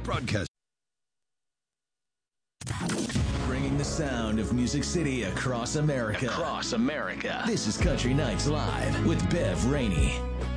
Broadcast. Bringing the sound of Music City across America. This is Country Nights Live with Bev Rainey.